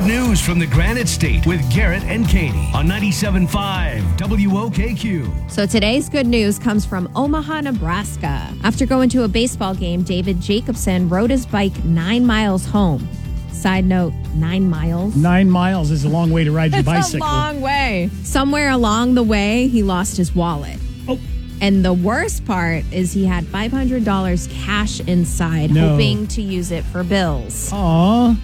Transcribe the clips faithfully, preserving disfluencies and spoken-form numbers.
news from the Granite State with Garrett and Katie on ninety-seven point five W O K Q. So today's good news comes from Omaha, Nebraska. After going to a baseball game, David Jacobson rode his bike nine miles home. Side note, nine miles? Nine miles is a long way to ride your it's bicycle. It's a long way. Somewhere along the way, he lost his wallet. Oh. And the worst part is he had five hundred dollars cash inside, no. hoping to use it for bills. Aww.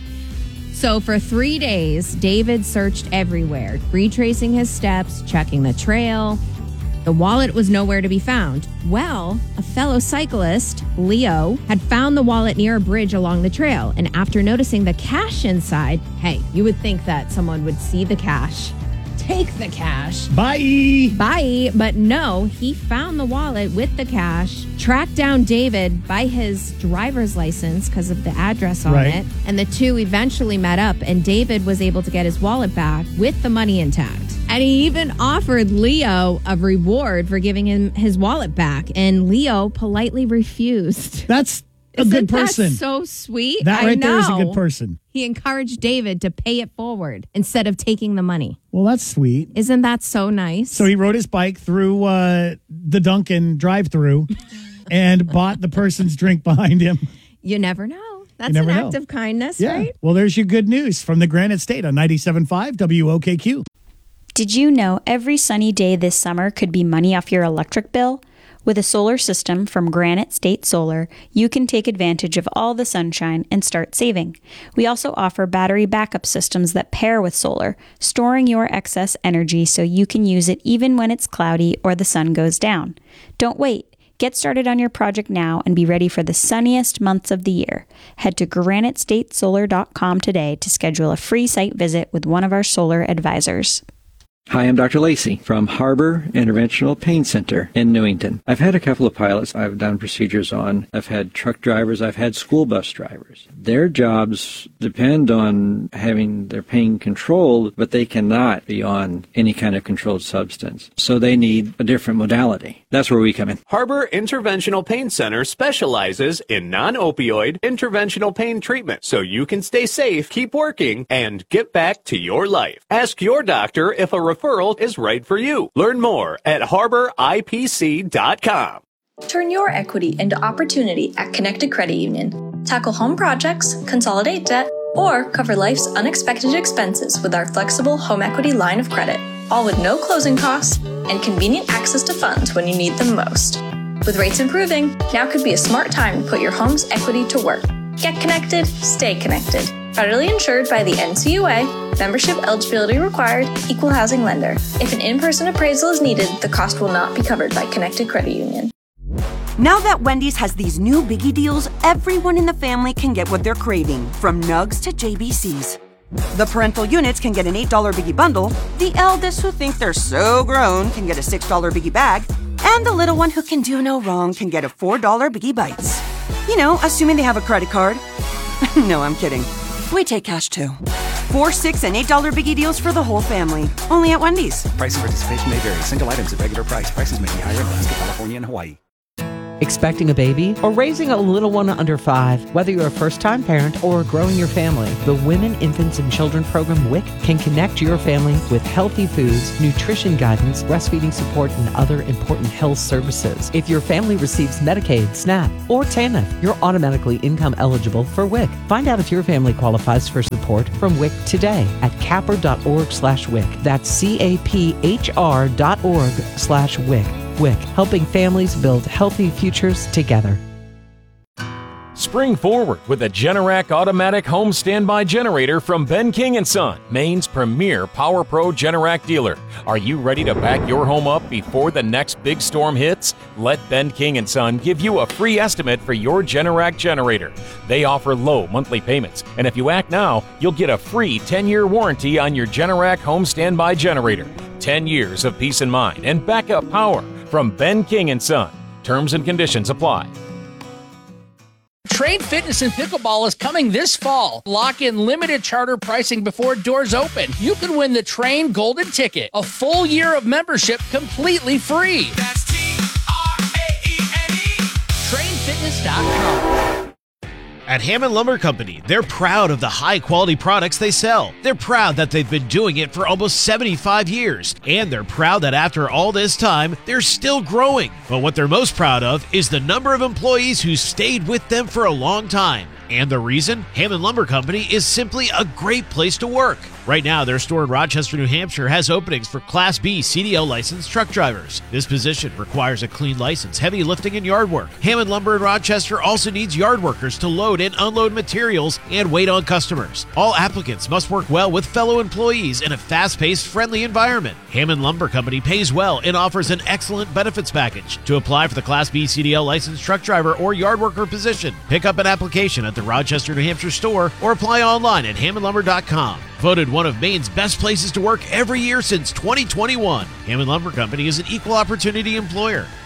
So for three days, David searched everywhere, retracing his steps, checking the trail. The wallet was nowhere to be found. Well, a fellow cyclist, Leo, had found the wallet near a bridge along the trail. And after noticing the cash inside, hey, you would think that someone would see the cash, take the cash. Bye. Bye. But no, he found the wallet with the cash, tracked down David by his driver's license because of the address on right. it. And the two eventually met up, and David was able to get his wallet back with the money intact. And he even offered Leo a reward for giving him his wallet back. And Leo politely refused. That's a Isn't good person. That so sweet. That I right know. there is a good person. He encouraged David to pay it forward instead of taking the money. Well, that's sweet. Isn't that so nice? So he rode his bike through uh, the Dunkin' drive-thru and bought the person's drink behind him. You never know. That's never an know. act of kindness, yeah. right? Well, there's your good news from the Granite State on ninety-seven point five W O K Q. Did you know every sunny day this summer could be money off your electric bill? With a solar system from Granite State Solar, you can take advantage of all the sunshine and start saving. We also offer battery backup systems that pair with solar, storing your excess energy so you can use it even when it's cloudy or the sun goes down. Don't wait. Get started on your project now and be ready for the sunniest months of the year. Head to granite state solar dot com today to schedule a free site visit with one of our solar advisors. Hi, I'm Doctor Lacey from Harbor Interventional Pain Center in Newington. I've had a couple of pilots I've done procedures on. I've had truck drivers. I've had school bus drivers. Their jobs depend on having their pain controlled, but they cannot be on any kind of controlled substance. So they need a different modality. That's where we come in. Harbor Interventional Pain Center specializes in non-opioid interventional pain treatment, so you can stay safe, keep working, and get back to your life. Ask your doctor if a referral is right for you. Learn more at harbor I P C dot com. Turn your equity into opportunity at Connected Credit Union. Tackle home projects, consolidate debt, or cover life's unexpected expenses with our flexible home equity line of credit, all with no closing costs and convenient access to funds when you need them most. With rates improving, now could be a smart time to put your home's equity to work. Get connected, stay connected. Federally insured by the N C U A, membership eligibility required, equal housing lender. If an in-person appraisal is needed, the cost will not be covered by Connected Credit Union. Now that Wendy's has these new biggie deals, everyone in the family can get what they're craving, from nugs to J B Cs. The parental units can get an eight dollar biggie bundle, the eldest who think they're so grown can get a six dollar biggie bag, and the little one who can do no wrong can get a four dollar biggie bites. You know, assuming they have a credit card. No, I'm kidding. We take cash too. Four, six, and eight dollar biggie deals for the whole family. Only at Wendy's. Price and participation may vary. Single items at regular price. Prices may be higher in Alaska, California, and Hawaii. Expecting a baby or raising a little one under five, whether you're a first-time parent or growing your family, the Women, Infants, and Children program W I C can connect your family with healthy foods, nutrition guidance, breastfeeding support, and other important health services. If your family receives Medicaid, SNAP, or TANF, you're automatically income eligible for W I C. Find out if your family qualifies for support from W I C today at capr.org slash W I C. That's C-A-P-H-R dot org slash W I C. W I C, helping families build healthy futures together. Spring forward with a Generac automatic home standby generator from Ben King and Son, Maine's premier Power Pro Generac dealer. Are you ready to back your home up before the next big storm hits? Let Ben King and Son give you a free estimate for your Generac generator. They offer low monthly payments, and if you act now, you'll get a free ten-year warranty on your Generac home standby generator. ten years of peace of mind and backup power from Ben King and Son. Terms and conditions apply. Train Fitness and Pickleball is coming this fall. Lock in limited charter pricing before doors open. You can win the Train Golden Ticket, a full year of membership completely free. That's T R A E N E. train fitness dot com. At Hammond Lumber Company, they're proud of the high-quality products they sell. They're proud that they've been doing it for almost seventy-five years, and they're proud that after all this time, they're still growing. But what they're most proud of is the number of employees who stayed with them for a long time. And the reason? Hammond Lumber Company is simply a great place to work. Right now, their store in Rochester, New Hampshire has openings for Class B C D L licensed truck drivers. This position requires a clean license, heavy lifting, and yard work. Hammond Lumber in Rochester also needs yard workers to load and unload materials and wait on customers. All applicants must work well with fellow employees in a fast-paced, friendly environment. Hammond Lumber Company pays well and offers an excellent benefits package. To apply for the Class B C D L licensed truck driver or yard worker position, pick up an application at the Rochester, New Hampshire store or apply online at hammond lumber dot com. Voted one of Maine's best places to work every year since twenty twenty-one. Hammond Lumber Company is an equal opportunity employer.